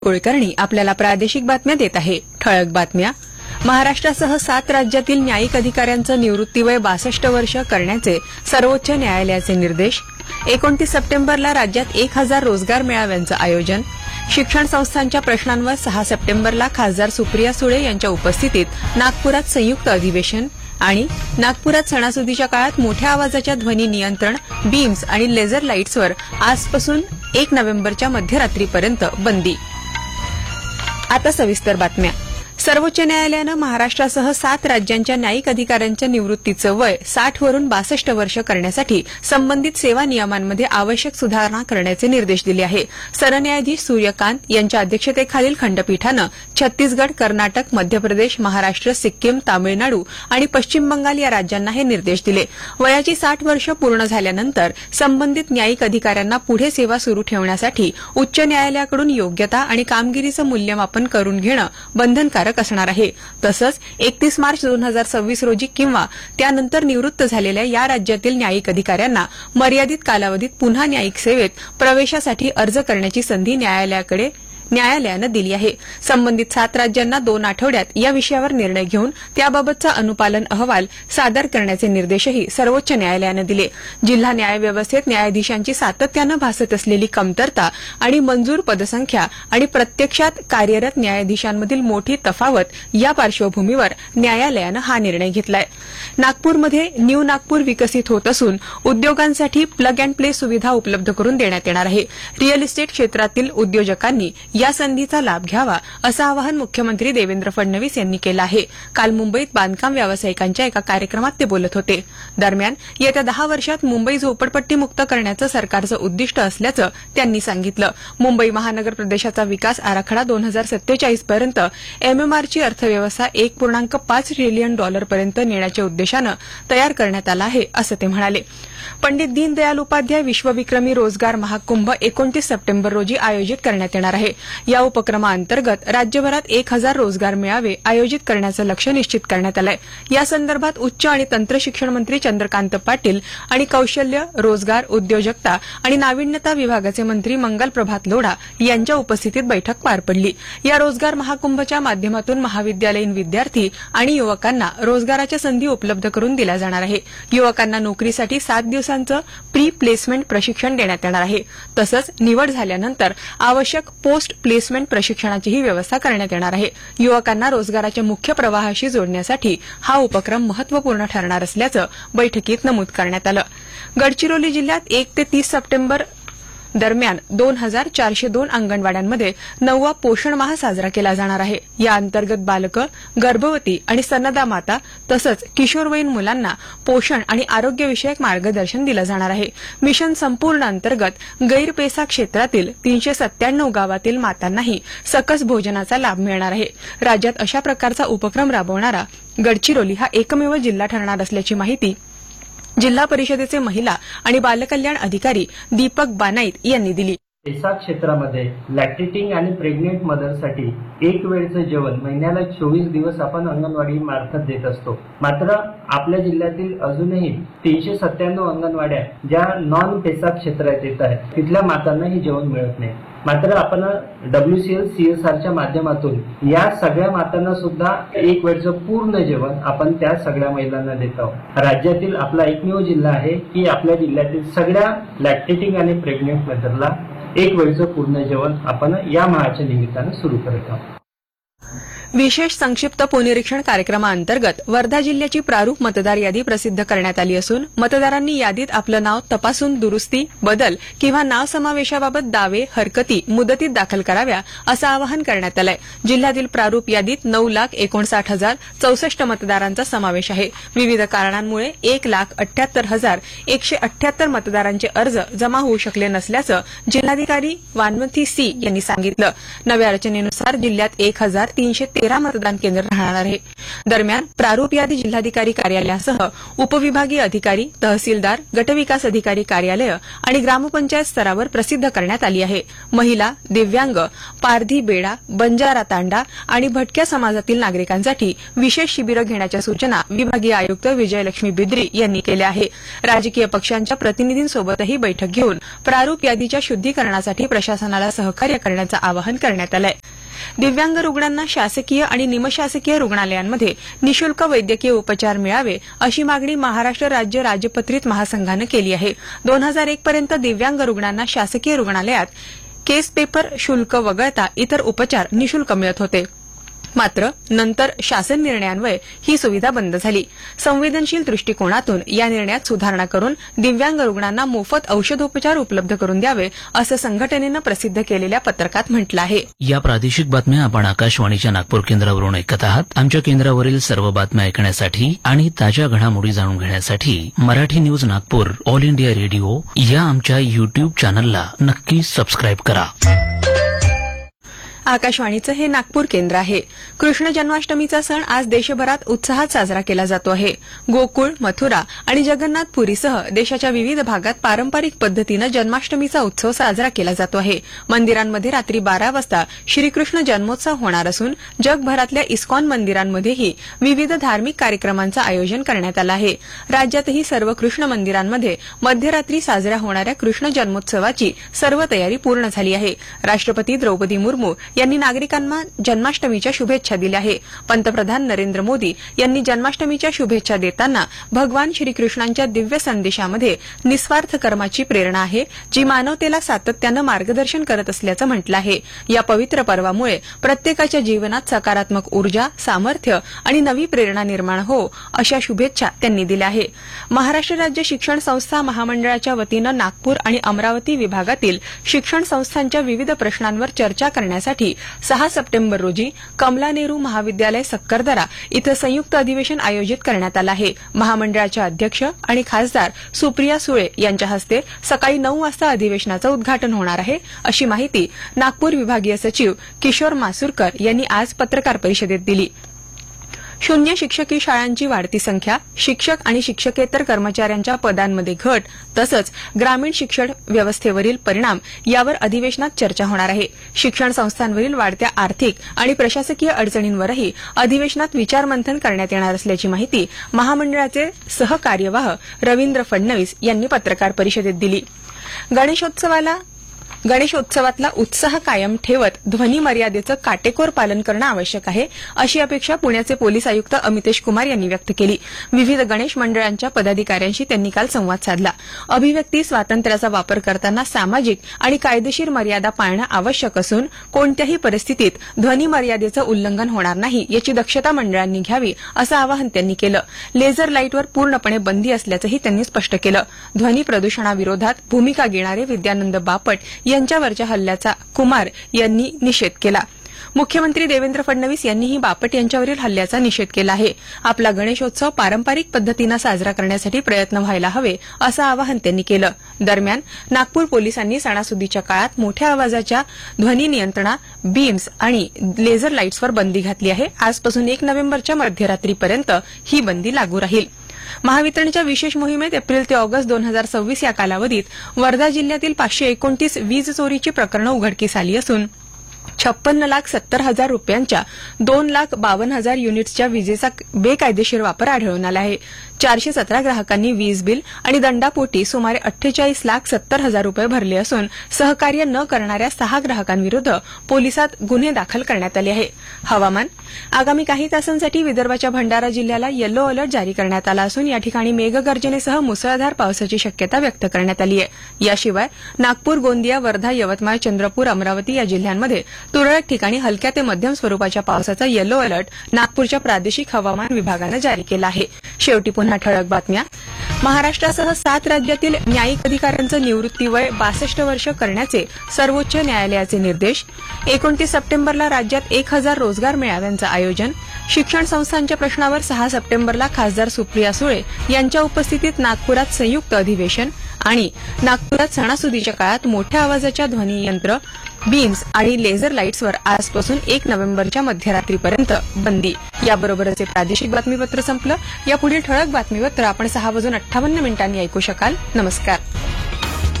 कुलकर्णी आपल्याला प्रादेशिक बातम्या देत आहे। ठळक बातम्या। महाराष्ट्रासह 7 राज्यातील न्यायिक अधिकाऱ्यांचं निवृत्तीवय 62 वर्ष करण्याचे सर्वोच्च न्यायालयाचे निर्देश। 29 सप्टेंबरला राज्यात 1000 रोजगार मेळाव्यांचं आयोजन। शिक्षण संस्थांच्या प्रश्नांवर 6 सप्टेंबरला खासदार सुप्रिया सुळे यांच्या उपस्थितीत नागपुरात संयुक्त अधिवेशन। आणि नागपुरात सणासुदीच्या काळात मोठ्या आवाजाच्या ध्वनी नियंत्रण, बीम्स आणि लेझर लाईट्सवर आजपासून 1 नोव्हेंबरच्या मध्यरात्रीपर्यंत बंदी। आता सविस्तर बातम्या। सर्वोच्च न्यायालयानं महाराष्ट्रासह 7 राज्यांच्या न्यायिक अधिकाऱ्यांच्या निवृत्तीचं वय 60 वरून 62 वर्ष करण्यासाठी संबंधित सेवा नियमांमध्ये आवश्यक सुधारणा करण्याचे निर्देश दिले आहेत। सरन्यायाधीश सूर्यकांत यांच्या अध्यक्षतेखालील खंडपीठानं छत्तीसगड, कर्नाटक, मध्य प्रदेश, महाराष्ट्र, सिक्कीम, तामिळनाडू आणि पश्चिम बंगाल या राज्यांना हे निर्देश दिले। वयाची 60 वर्ष पूर्ण झाल्यानंतर संबंधित न्यायिक अधिकाऱ्यांना पुढे सेवा सुरू ठेवण्यासाठी उच्च न्यायालयाकडून योग्यता आणि कामगिरीचं मूल्यमापन करून घेणं बंधनकारक असणार आहे। तसंच 31 मार्च 2026 रोजी किंवा त्यानंतर निवृत्त झालेल्या या राज्यातील न्यायिक अधिकाऱ्यांना मर्यादित कालावधीत पुन्हा न्यायिक सेवेत प्रवेशासाठी अर्ज करण्याची संधी न्यायालयानं दिली आहे। संबंधित 7 राज्यांना 2 आठवड्यात या विषयावर निर्णय घेऊन त्याबाबतचा अनुपालन अहवाल सादर करण्याचे निर्देशही सर्वोच्च न्यायालयानं दिले। जिल्हा न्यायव्यवस्थेत न्यायाधीशांची सातत्यानं भासत असलेली कमतरता आणि मंजूर पदसंख्या आणि प्रत्यक्षात कार्यरत न्यायाधीशांमधील मोठी तफावत या पार्श्वभूमीवर न्यायालयानं हा निर्णय घेतलाय। नागपूरमध्ये न्यू नागपूर विकसित होत असून उद्योगांसाठी प्लग अँड प्ले सुविधा उपलब्ध करून देण्यात येणार आहे। रिअल इस्टेट क्षेत्रातील उद्योजकांनी या संधीचा लाभ घ्यावा असं आवाहन मुख्यमंत्री देवेंद्र फडणवीस यांनी केलं आहे। काल मुंबईत बांधकाम व्यावसायिकांच्या एका कार्यक्रमात ते बोलत होते। दरम्यान येत्या 10 वर्षात मुंबई झोपडपट्टीमुक्त करण्याचं सरकारचं उद्दिष्ट असल्याचं त्यांनी सांगितलं। मुंबई महानगर प्रदेशाचा विकास आराखडा 2047 पर्यंत एमएमआरची अर्थव्यवस्था $1.5 ट्रिलियन पर्यंत नेण्याच्या उद्देशानं तयार करण्यात आला आहे असं ते म्हणाले। पंडित दीनदयाल उपाध्याय विश्वविक्रमी रोजगार महाकुंभ 29 सप्टेंबर रोजी आयोजित करण्यात येणार आहे। या उपक्रमाअंतर्गत राज्यभरात 1000 रोजगार मेळावे आयोजित करण्याचं लक्ष्य निश्चित करण्यात आलं आहे। या संदर्भात उच्च आणि तंत्र शिक्षण मंत्री चंद्रकांत पाटील आणि कौशल्य, रोजगार, उद्योजकता आणि नाविन्यता विभागाचे मंत्री मंगल प्रभात लोढा यांच्या उपस्थितीत बैठक पार पडली। या रोजगार महाकुंभच्या माध्यमातून महाविद्यालयीन विद्यार्थी आणि युवकांना रोजगाराच्या संधी उपलब्ध करून दिल्या जाणार आहे। युवकांना नोकरीसाठी 7 दिवसांचं प्री प्लेसमेंट प्रशिक्षण देण्यात येणार आहे। तसंच निवड झाल्यानंतर आवश्यक पोस्ट प्लेसमेंट प्रशिक्षणाचीही व्यवस्था करण्यात येणार आहे। युवकांना रोजगाराच्या मुख्य प्रवाहाशी जोडण्यासाठी हा उपक्रम महत्त्वपूर्ण ठरणार असल्याचं बैठकीत नमूद करण्यात आलं। गडचिरोली जिल्ह्यात 1 ते 30 सप्टेंबर दरम्यान 2402 अंगणवाड्यांमध्ये 9वा पोषण माह साजरा केला जाणार आहे। या अंतर्गत बालकं, गर्भवती आणि स्तनदा माता तसंच किशोरवयीन मुलांना पोषण आणि आरोग्यविषयक मार्गदर्शन दिलं जाणार आहे। मिशन संपूर्ण अंतर्गत गैरपेसा क्षेत्रातील 397 गावातील मातांनाही सकस भोजनाचा लाभ मिळणार आहे। राज्यात अशा प्रकारचा उपक्रम राबवणारा गडचिरोली हा एकमेव जिल्हा ठरणार असल्याची माहिती जिल्हा परिषदेचे महिला आणि बालकल्याण अधिकारी दीपक बानाईत यांनी दिली। पेसा क्षेत्रामध्ये लॅक्टेटिंग आणि प्रेग्नेंट मदरसाठी एक वेळचं जेवण महिन्याला 24 दिवस आपण अंगणवाडी मार्फत देत असतो। मात्र आपल्या जिल्ह्यातील अजूनही 397 अंगणवाड्या ज्या नॉन पेसा क्षेत्रात येत आहेत तिथल्या मातांना हे जेवण मिळत नाही। मात्र आपण WCL CSRच्या माध्यमातून या सगळ्या मातांना सुद्धा एक वेळचं पूर्ण जेवण आपण त्या सगळ्या महिलांना देत आहोत। राज्यातील आपला एकमेव जिल्हा आहे की आपल्या जिल्ह्यातील सगळ्या लॅक्टेटिंग आणि प्रेग्नेंट मदरला एक वेळचं पूर्ण जेवण आपण या माहाच्या निमित्तानं सुरू करत आहोत। विशेष संक्षिप्त पुनरीक्षण कार्यक्रमाअंतर्गत वर्धा जिल्ह्याची प्रारूप मतदार यादी प्रसिद्ध करण्यात आली असून मतदारांनी यादीत आपलं नाव तपासून दुरुस्ती, बदल किंवा नाव समावेशाबाबत दावे, हरकती मुदतीत दाखल कराव्या असं आवाहन करण्यात आलंय। जिल्ह्यातील प्रारूप यादीत 9,59,064 मतदारांचा समावेश आहे। विविध कारणांमुळे 1,78,178 मतदारांचे अर्ज जमा होऊ शकले नसल्याचं जिल्हाधिकारी वानमथी सी यांनी सांगितलं। नव्या रचनेनुसार जिल्ह्यात 1,313 13 मतदान केंद्र राहणार आहे. दरम्यान प्रारूप यादी जिल्हाधिकारी कार्यालयासह उपविभागीय अधिकारी, तहसीलदार, गटविकास अधिकारी कार्यालय आणि ग्रामपंचायत स्तरावर प्रसिद्ध करण्यात आली आहे. महिला, दिव्यांग, पारधी, बेडा, बंजारा तांडा आणि भटक्या समाजातील नागरिकांसाठी विशेष शिबिरं घेण्याच्या सूचना विभागीय आयुक्त विजयलक्ष्मी बिद्री यांनी केल्या आहे. राजकीय पक्षांच्या प्रतिनिधींसोबतही बैठक घेऊन प्रारूप यादीच्या शुद्धीकरणासाठी प्रशासनाला सहकार्य करण्याचं आवाहन करण्यात आलं आहे. दिव्यांग रुग्णांना शासकीय आणि निमशासकीय रुग्णालयांमध्ये निःशुल्क वैद्यकीय उपचार मिळावे अशी मागणी महाराष्ट्र राज्य राजपत्रित महासंघानं केली आहे. 2001 पर्यंत दिव्यांग रुग्णांना शासकीय रुग्णालयात केस पेपर शुल्क वगळता इतर उपचार निःशुल्क मिळत होते. मात्र नंतर शासन निर्णयान्वये ही सुविधा बंद झाली. संवेदनशील दृष्टिकोनातून या निर्णयात सुधारणा करून दिव्यांग रुग्णांना मोफत औषधोपचार उपलब्ध करून द्यावे असं संघटनेनं प्रसिद्ध केलेल्या पत्रकात म्हटलं आहे. या प्रादेशिक बातम्या आपण आकाशवाणीच्या नागपूर केंद्रावरून ऐकत आहात. आमच्या केंद्रावरील सर्व बातम्या ऐकण्यासाठी आणि ताज्या घडामोडी जाणून घेण्यासाठी Marathi news Nagpur all India radio या आमच्या युट्यूब चॅनलला नक्की सबस्क्राईब करा. आकाशवाणीचं हे नागपूर केंद्र आहे. कृष्ण जन्माष्टमीचा सण आज देशभरात उत्साहात साजरा केला जातो आहे. गोकुळ, मथुरा आणि जगन्नाथपुरीसह देशाच्या विविध भागात पारंपरिक पद्धतीनं जन्माष्टमीचा उत्सव साजरा केला जातो आहे. मंदिरांमध्ये रात्री 12 वाजता श्रीकृष्ण जन्मोत्सव होणार असून जगभरातल्या इस्कॉन मंदिरांमध्येही विविध धार्मिक कार्यक्रमांचं आयोजन करण्यात आलं आहे. राज्यातही सर्व कृष्ण मंदिरांमध्ये मध्यरात्री साजऱ्या होणाऱ्या कृष्ण जन्मोत्सवाची सर्व तयारी पूर्ण झाली आहे. राष्ट्रपती द्रौपदी मुर्मू यांनी नागरिकांना जन्माष्टमीच्या शुभेच्छा दिल्या आहे. पंतप्रधान नरेंद्र मोदी यांनी जन्माष्टमीच्या शुभेच्छा देताना भगवान श्रीकृष्णांच्या दिव्य संदेशामध्ये निस्वार्थ कर्माची प्रेरणा आहे, जी मानवतेला सातत्यानं मार्गदर्शन करत असल्याचं म्हटलं आहे. या पवित्र पर्वामुळे प्रत्येकाच्या जीवनात सकारात्मक ऊर्जा, सामर्थ्य आणि नवी प्रेरणा निर्माण हो अशा शुभेच्छा त्यांनी दिल्या आहे. महाराष्ट्र राज्य शिक्षण संस्था महामंडळाच्या वतीनं नागपूर आणि अमरावती विभागातील शिक्षण संस्थांच्या विविध प्रश्नांवर चर्चा करण्यासाठी 6 सप्टेंबर रोजी कमला नेहरू महाविद्यालय सक्करदरा इथं संयुक्त अधिवेशन आयोजित करण्यात आलं आहे. महामंडळाच्या अध्यक्ष आणि खासदार सुप्रिया सुळे यांच्या हस्ते सकाळी 9 वाजता अधिवेशनाचं उद्घाटन होणार आहे, अशी माहिती नागपूर विभागीय सचिव किशोर मासुरकर यांनी आज पत्रकार परिषदेत दिली. शून्य शिक्षकी शाळांची वाढती संख्या, शिक्षक आणि शिक्षकेतर कर्मचाऱ्यांच्या पदांमध्ये घट तसंच ग्रामीण शिक्षण व्यवस्थेवरील परिणाम यावर अधिवेशनात चर्चा होणार आहे. शिक्षण संस्थांवरील वाढत्या आर्थिक आणि प्रशासकीय अडचणींवरही अधिवेशनात विचारमंथन करण्यात येणार असल्याची माहिती महामंडळाचे सहकार्यवाह रवींद्र फडणवीस यांनी पत्रकार परिषदेत दिली. गणेशोत्सवातला उत्साह कायम ठेवत ध्वनी मर्यादेचं काटेकोर पालन करणं आवश्यक आहे, अशी अपेक्षा पुण्याचे पोलीस आयुक्त अमितेश कुमार यांनी व्यक्त केली. विविध गणेश मंडळांच्या पदाधिकाऱ्यांशी त्यांनी काल संवाद साधला. अभिव्यक्ती स्वातंत्र्याचा वापर करताना सामाजिक आणि कायदेशीर मर्यादा पाळणं आवश्यक असून कोणत्याही परिस्थितीत ध्वनी मर्यादेचं उल्लंघन होणार नाही याची दक्षता मंडळांनी घ्यावी, असं आवाहन त्यांनी केलं. लेझर लाईटवर पूर्णपणे बंदी असल्याचंही त्यांनी स्पष्ट केलं. ध्वनी प्रदूषणाविरोधात भूमिका घेणारे विद्यानंद बापट यांच्यावरच्या हल्ल्याचा कुमार यांनी निषेध केला. मुख्यमंत्री देवेंद्र फडणवीस यांनीही बापट यांच्यावरील हल्ल्याचा निषेध केला आहे. आपला गणेशोत्सव पारंपरिक पद्धतीनं साजरा करण्यासाठी प्रयत्न व्हायला हवे, असं आवाहन त्यांनी केलं. दरम्यान नागपूर पोलिसांनी सणासुदीच्या काळात मोठ्या आवाजाच्या ध्वनी नियंत्रणा, बीम्स आणि लेझर लाईट्सवर बंदी घातली आहे. आजपासून 1 नोव्हेंबरच्या मध्यरात्रीपर्यंत ही बंदी लागू राहील. महावितरणच्या विशेष मोहिमेत एप्रिल ते ऑगस्ट 2026 या कालावधीत वर्धा जिल्ह्यातील 529 वीज चोरीची प्रकरणं उघडकीस आली असून 56,70,000 रुपयांच्या 2,52,000 युनिट्सच्या विजेचा बेकायदेशीर वापर आढळून आला आहे. 417 ग्राहकांनी वीज बिल आणि दंडापोटी सुमारे 48,70,000 रुपये भरले असून सहकार्य न करणाऱ्या 6 ग्राहकांविरुद्ध पोलिसात गुन्हे दाखल करण्यात आले आहे. हवामान. आगामी काही तासांसाठी विदर्भाच्या भंडारा जिल्ह्याला येलो अलर्ट जारी करण्यात आला असून या ठिकाणी मेघगर्जनेसह मुसळधार पावसाची शक्यता व्यक्त करण्यात आली आहे. याशिवाय नागपूर, गोंदिया, वर्धा, यवतमाळ, चंद्रपूर, अमरावती या जिल्ह्यांमध्ये तुरळक ठिकाणी हलक्या ते मध्यम स्वरूपाच्या पावसाचा येलो अलर्ट नागपूरच्या प्रादेशिक हवामान विभागानं जारी केला आहे. शेवटी पुन्हा ठळक बातम्या. महाराष्ट्रासह 7 राज्यातील न्यायिक अधिकाऱ्यांचं निवृत्ती वय 62 वर्ष करण्याचे सर्वोच्च न्यायालयाचे निर्देश. 29 सप्टेंबरला राज्यात 1,000 रोजगार मेळाव्यांचं आयोजन. शिक्षण संस्थांच्या प्रश्नावर 6 सप्टेंबरला खासदार सुप्रिया सुळे यांच्या उपस्थितीत नागपुरात संयुक्त अधिवेशन आणि नागपुरात सणासुदीच्या काळात मोठ्या आवाजाच्या ध्वनियंत्र, बीम्स आणि लेझर लाईट्सवर आजपासून 1 नोव्हेंबरच्या मध्यरात्रीपर्यंत बंदी. याबरोबरच हे प्रादेशिक बातमीपत्र संपलं. यापुढील ठळक बातमीपत्र आपण 6:58 ऐकू शकाल. नमस्कार.